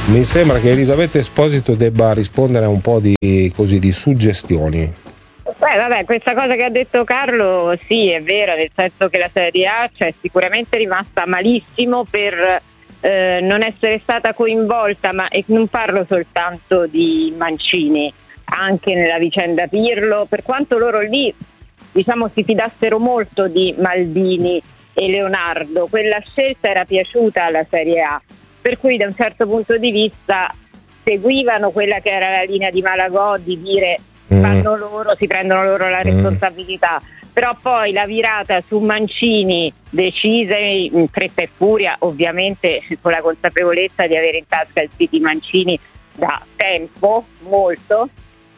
Mi sembra che Elisabetta Esposito debba rispondere a un po' di suggestioni. Vabbè, questa cosa che ha detto Carlo sì, è vera, nel senso che la Serie A sicuramente rimasta malissimo per non essere stata coinvolta, e non parlo soltanto di Mancini, anche nella vicenda Pirlo, per quanto loro lì si fidassero molto di Maldini e Leonardo, quella scelta era piaciuta alla Serie A, per cui da un certo punto di vista seguivano quella che era la linea di Malagò di dire fanno loro, si prendono loro la responsabilità, però poi la virata su Mancini decise in fretta e furia, ovviamente con la consapevolezza di avere in tasca il City Mancini da tempo, molto,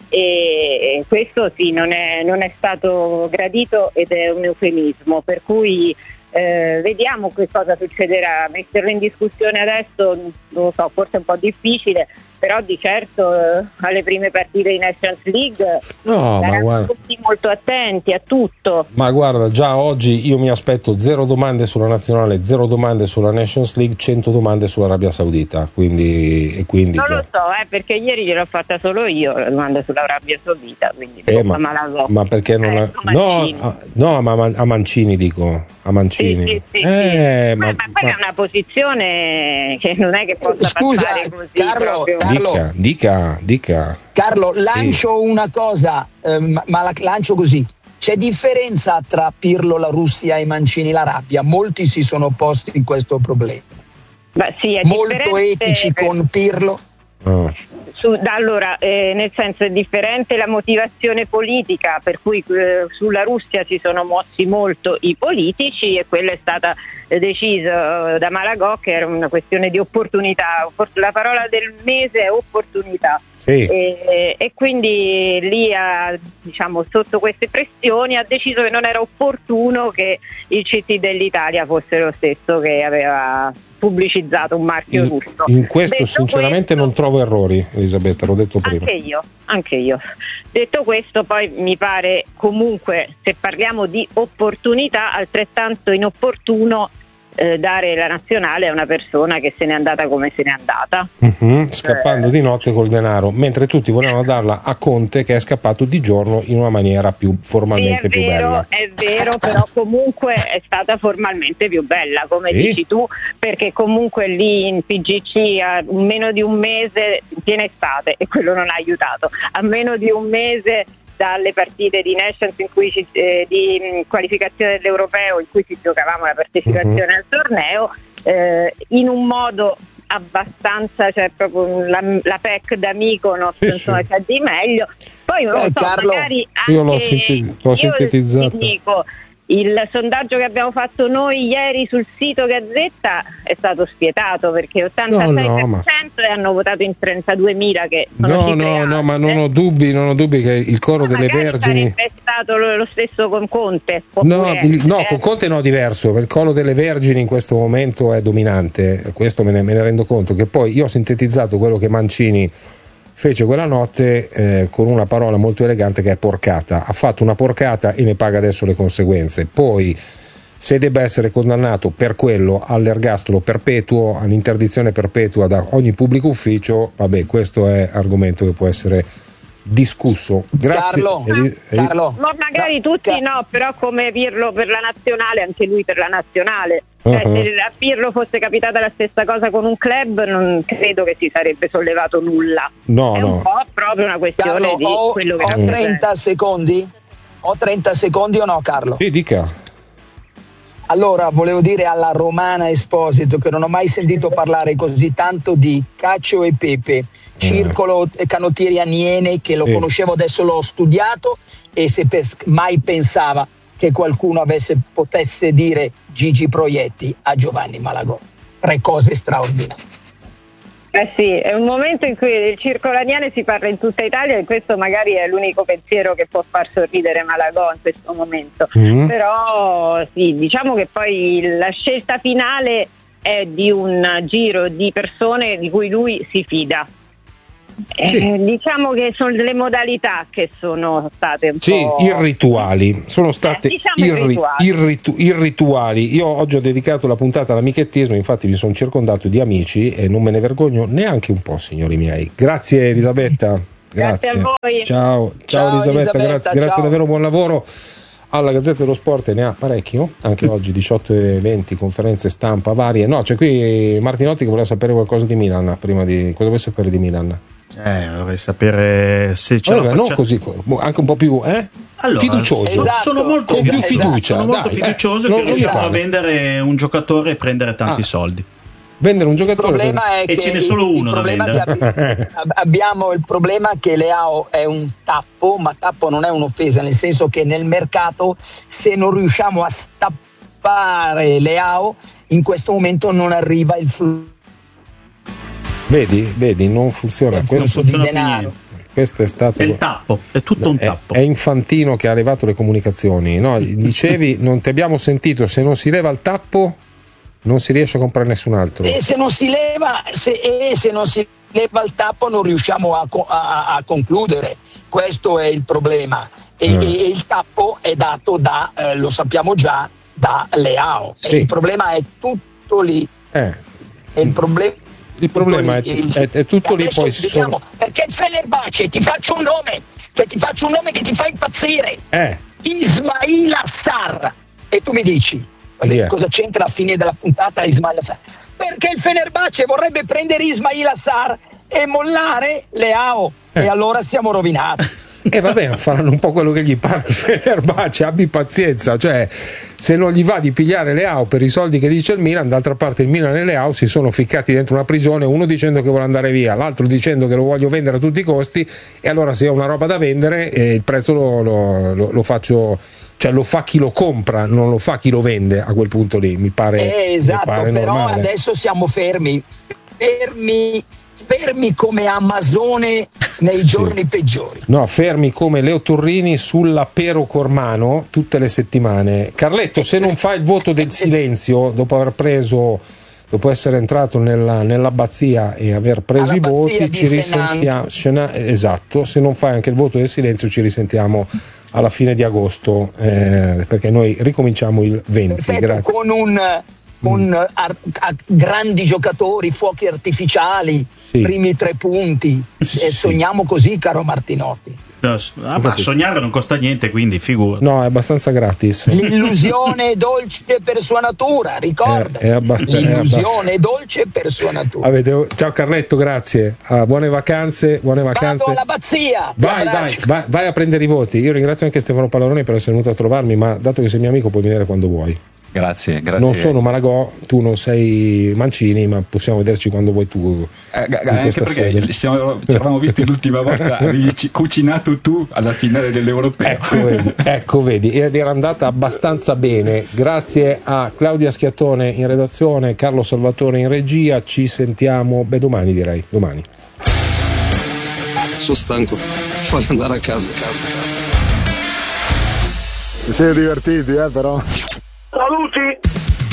e questo sì non è stato gradito ed è un eufemismo, per cui vediamo che cosa succederà. Metterlo in discussione adesso non lo so, forse è un po' difficile, però di certo alle prime partite di Nations League saranno tutti molto attenti a tutto. Ma guarda, già oggi io mi aspetto 0 domande sulla nazionale, 0 domande sulla Nations League, 100 domande sull'Arabia Saudita, quindi non già. Lo so, perché ieri gliel'ho fatta solo io la domanda sull'Arabia Saudita, quindi ma perché non ma a Mancini dico, a Mancini. Sì. Ma quella è una posizione che non è che possa passare così. Carlo, Dica. Carlo, lancio una cosa, ma la lancio così. C'è differenza tra Pirlo la Russia e Mancini l'Arabia? Molti si sono posti in questo problema. Sì, è molto etici con Pirlo. Allora, nel senso è differente la motivazione politica, per cui sulla Russia si sono mossi molto i politici e quella è stata decisa da Malagò, che era una questione di opportunità. La parola del mese è opportunità. Sì. E quindi lì sotto queste pressioni ha deciso che non era opportuno che il CT dell'Italia fosse lo stesso che aveva pubblicizzato un marchio russo. In questo sinceramente non trovo errori, Elisabetta, l'ho detto prima. Anche io. Detto questo, poi mi pare comunque, se parliamo di opportunità, altrettanto inopportuno dare la nazionale a una persona che se n'è andata come se n'è andata, scappando di notte col denaro, mentre tutti volevano darla a Conte, che è scappato di giorno in una maniera formalmente più bella. È vero, però comunque è stata formalmente più bella, come dici tu, perché comunque lì in PGC a meno di un mese, in piena estate, e quello non ha aiutato, a meno di un mese dalle partite di Nations di qualificazione dell'Europeo in cui ci giocavamo la partecipazione al torneo, in un modo abbastanza, proprio la PEC da Mykonos, insomma, c'è di meglio. Poi non lo so, Carlo, magari anche io l'ho sintetizzato. Ti dico, il sondaggio che abbiamo fatto noi ieri sul sito Gazzetta è stato spietato, perché 86% e hanno votato in 32.000, che sono ma non ho dubbi che il coro delle vergini sarebbe stato lo stesso con Conte. Con Conte no, diverso, perché il coro delle vergini in questo momento è dominante, questo me ne rendo conto, che poi io ho sintetizzato quello che Mancini fece quella notte con una parola molto elegante, che è porcata. Ha fatto una porcata e ne paga adesso le conseguenze. Poi, se debba essere condannato per quello all'ergastolo perpetuo, all'interdizione perpetua da ogni pubblico ufficio, vabbè, questo è argomento che può essere discusso. Grazie. Carlo. Ma magari tutti no, però come Pirlo per la nazionale, anche lui per la nazionale. Se a Pirlo fosse capitata la stessa cosa con un club, non credo che si sarebbe sollevato nulla. Un po' proprio una questione Carlo, di quello che ho 30 secondi? Ho 30 secondi o no, Carlo? Sì, dica. Allora, volevo dire alla Romana Esposito che non ho mai sentito parlare così tanto di Cacio e Pepe, Circolo e Canottieri Aniene, che lo conoscevo, adesso l'ho studiato, e se mai pensava che qualcuno potesse dire Gigi Proietti a Giovanni Malagò. 3 cose straordinarie. Sì, è un momento in cui il circolo aniene si parla in tutta Italia, e questo magari è l'unico pensiero che può far sorridere Malagò in questo momento. Però sì, diciamo che poi la scelta finale è di un giro di persone di cui lui si fida. Diciamo che sono delle modalità che sono state un po' irrituali, sono state irrituali. Io oggi ho dedicato la puntata all'amichettismo, infatti mi sono circondato di amici e non me ne vergogno neanche un po', signori miei. Grazie Elisabetta. Grazie a voi. Ciao Elisabetta, grazie davvero, buon lavoro. Alla Gazzetta dello Sport ne ha parecchio, anche oggi 18:20, conferenze stampa varie. No, c'è qui Martinotti che voleva sapere qualcosa di Milan. Prima di cosa vuoi sapere di Milan? Vorrei sapere se c'è così, anche un po' più allora, fiducioso. Sono molto con più fiducia. Sono molto fiducioso che riusciamo a vendere un giocatore e prendere tanti soldi. Vendere un giocatore, il problema è e ce n'è solo uno da vendere. Abbiamo il problema che Leao è un tappo, ma tappo non è un'offesa, nel senso che nel mercato, se non riusciamo a stappare Leao, in questo momento non arriva il flusso. Vedi, non funziona. Il flusso di denaro. Questo è stato il tappo, è tutto un tappo. È Infantino che ha levato le comunicazioni. No, dicevi, non ti abbiamo sentito, se non si leva il tappo non si riesce a comprare nessun altro. E se non si leva il tappo non riusciamo a concludere. Questo è il problema. E il tappo è dato lo sappiamo già, da Leao. Sì. E il problema è tutto lì. Il problema è tutto lì, poi perché il Fenerbahce, ti faccio un nome che ti fa impazzire. Ismail Assar. E tu mi dici cosa c'entra alla fine della puntata Ismail Assar? Perché il Fenerbahce vorrebbe prendere Ismail Assar e mollare Leao e allora siamo rovinati. Vabbè, faranno un po' quello che gli pare il Fenerbahce, abbi pazienza, cioè se non gli va di pigliare Leao per i soldi che dice il Milan, d'altra parte il Milan e Leao si sono ficcati dentro una prigione, uno dicendo che vuole andare via, l'altro dicendo che lo voglio vendere a tutti i costi, e allora se ho una roba da vendere il prezzo lo faccio, cioè lo fa chi lo compra, non lo fa chi lo vende. A quel punto lì mi pare esatto, mi pare però normale. Adesso siamo fermi come Amazone nei giorni peggiori. No, fermi come Leo Turrini sulla Pero Cormano tutte le settimane. Carletto, se non fai il voto del silenzio dopo essere entrato nell'abbazia e aver preso i voti, ci risentiamo. Esatto, se non fai anche il voto del silenzio ci risentiamo alla fine di agosto, perché noi ricominciamo il 20. Perfetto, grazie. Con grandi giocatori, fuochi artificiali, primi 3 punti. Sogniamo così, caro Martinotti. Ma sognare non costa niente, quindi figura. No, è abbastanza gratis. L'illusione è dolce per sua natura, ricorda. L'illusione è dolce per sua natura. Ciao Carletto, grazie. Buone vacanze. Vado all'abbazia. Vai a prendere i voti. Io ringrazio anche Stefano Pallaroni per essere venuto a trovarmi, ma dato che sei mio amico puoi venire quando vuoi. Grazie. Non sono Malagò, tu non sei Mancini, ma possiamo vederci quando vuoi tu. Anche perché ci eravamo visti l'ultima volta, avevi cucinato tu alla finale dell'Europeo. Ecco, vedi, ed era andata abbastanza bene. Grazie a Claudia Schiattone in redazione, Carlo Salvatore in regia. Ci sentiamo domani, direi. Domani. Sono stanco, voglio andare a casa. Vi siete divertiti, però? Saluti!